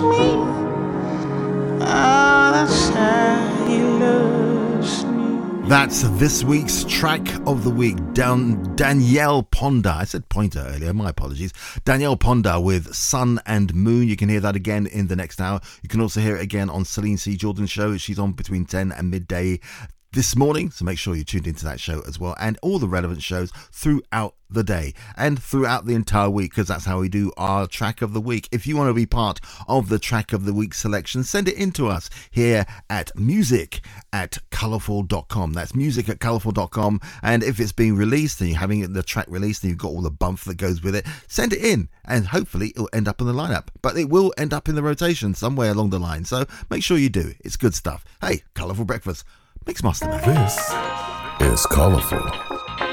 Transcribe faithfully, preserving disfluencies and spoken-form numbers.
me. Oh, that's how he loves me. That's this week's track of the week. Dan- Danielle Ponder. I said Pointer earlier, my apologies. Danielle Ponder with Sun and Moon. You can hear that again in the next hour. You can also hear it again on Celine C. Jordan's show. She's on between ten and midday this morning, so make sure you tuned into that show as well, and all the relevant shows throughout the day and throughout the entire week, because that's how we do our track of the week. If you want to be part of the track of the week selection, send it in to us here at music at colourful dot com. That's music at colourful dot com. And if it's being released and you're having the track released and you've got all the bump that goes with it, send it in and hopefully it'll end up in the lineup. But it will end up in the rotation somewhere along the line, so make sure you do. It's good stuff. Hey, Colourful Breakfast. Mix Master Man. This is Colourful.